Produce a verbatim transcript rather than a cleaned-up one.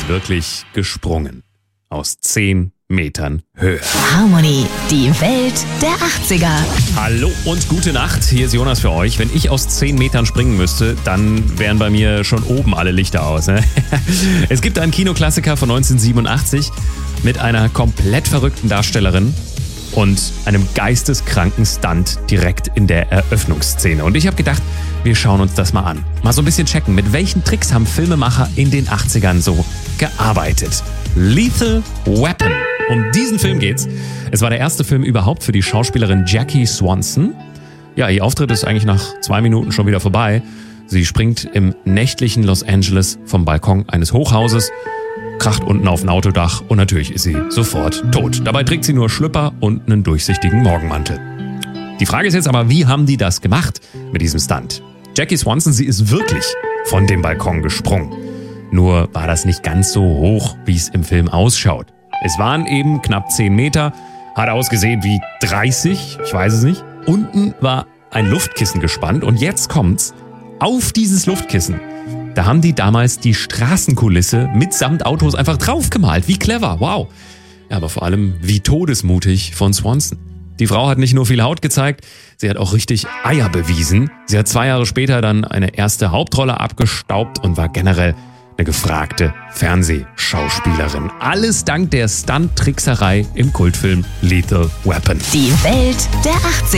ist wirklich gesprungen. Aus zehn Metern Höhe. Harmony, die Welt der achtziger. Hallo und gute Nacht, hier ist Jonas für euch. Wenn ich aus zehn Metern springen müsste, dann wären bei mir schon oben alle Lichter aus. Ne? Es gibt einen Kinoklassiker von neunzehnhundertsiebenundachtzig mit einer komplett verrückten Darstellerin und einem geisteskranken Stunt direkt in der Eröffnungsszene. Und ich habe gedacht, wir schauen uns das mal an. Mal so ein bisschen checken, mit welchen Tricks haben Filmemacher in den achtzigern so gearbeitet. Lethal Weapon. Um diesen Film geht's. Es war der erste Film überhaupt für die Schauspielerin Jackie Swanson. Ja, ihr Auftritt ist eigentlich nach zwei Minuten schon wieder vorbei. Sie springt im nächtlichen Los Angeles vom Balkon eines Hochhauses, kracht unten auf ein Autodach und natürlich ist sie sofort tot. Dabei trägt sie nur Schlüpper und einen durchsichtigen Morgenmantel. Die Frage ist jetzt aber, wie haben die das gemacht mit diesem Stunt? Jackie Swanson, sie ist wirklich von dem Balkon gesprungen. Nur war das nicht ganz so hoch, wie es im Film ausschaut. Es waren eben knapp zehn Meter, hat ausgesehen wie dreißig, ich weiß es nicht. Unten war ein Luftkissen gespannt und jetzt kommt's. Auf dieses Luftkissen, da haben die damals die Straßenkulisse mitsamt Autos einfach draufgemalt. Wie clever, wow. Ja, aber vor allem wie todesmutig von Swanson. Die Frau hat nicht nur viel Haut gezeigt, sie hat auch richtig Eier bewiesen. Sie hat zwei Jahre später dann eine erste Hauptrolle abgestaubt und war generell eine gefragte Fernsehschauspielerin. Alles dank der Stunt-Trickserei im Kultfilm Lethal Weapon. Die Welt der achtziger.